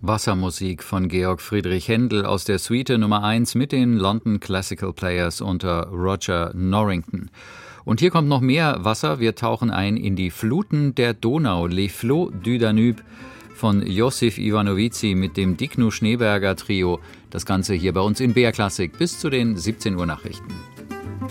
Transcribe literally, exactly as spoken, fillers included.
Wassermusik von Georg Friedrich Händel aus der Suite Nummer eins mit den London Classical Players unter Roger Norrington. Und hier kommt noch mehr Wasser. Wir tauchen ein in die Fluten der Donau, Les Flots du Danube von Josif Ivanovici mit dem Digno Schneeberger Trio. Das Ganze hier bei uns in B R Klassik bis zu den siebzehn Uhr Nachrichten.